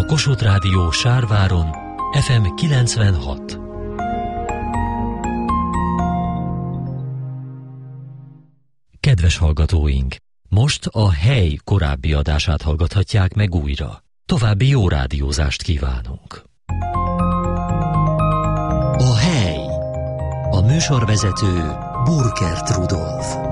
A Kossuth Rádió Sárváron, FM 96. Kedves hallgatóink! Most a Hely korábbi adását hallgathatják meg újra. További jó rádiózást kívánunk. A Hely. A műsorvezető Burkert Rudolf.